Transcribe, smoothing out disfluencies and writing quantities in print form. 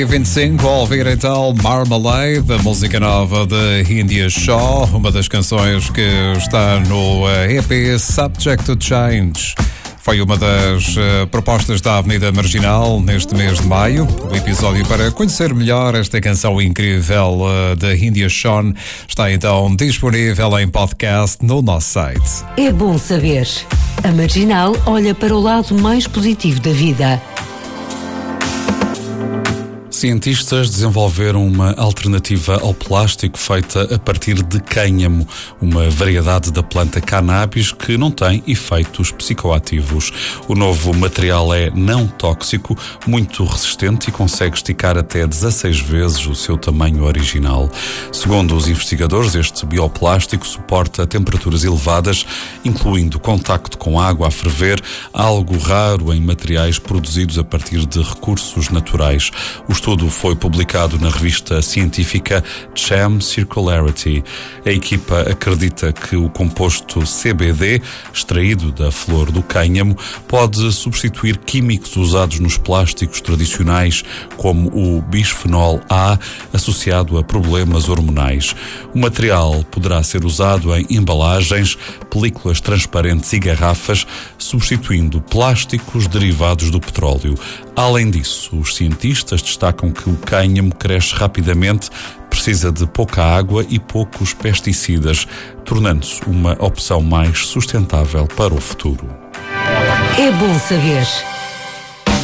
25, ao ouvir então Marmalade, a música nova de India Shaw, uma das canções que está no EP Subject to Change. Foi uma das propostas da Avenida Marginal neste mês de maio. O episódio para conhecer melhor esta canção incrível da India Shaw está então disponível em podcast no nosso site. É bom saber. A Marginal olha para o lado mais positivo da vida. Cientistas desenvolveram uma alternativa ao plástico feita a partir de cânhamo, uma variedade da planta cannabis que não tem efeitos psicoativos. O novo material é não tóxico, muito resistente e consegue esticar até 16 vezes o seu tamanho original. Segundo os investigadores, este bioplástico suporta temperaturas elevadas, incluindo contacto com água a ferver, algo raro em materiais produzidos a partir de recursos naturais. O estudo foi publicado na revista científica Chem Circularity. A equipa acredita que o composto CBD, extraído da flor do cânhamo, pode substituir químicos usados nos plásticos tradicionais, como o bisfenol A, associado a problemas hormonais. O material poderá ser usado em embalagens, películas transparentes e garrafas, substituindo plásticos derivados do petróleo. Além disso, os cientistas destacam que o cânhamo cresce rapidamente, precisa de pouca água e poucos pesticidas, tornando-se uma opção mais sustentável para o futuro. É bom saber.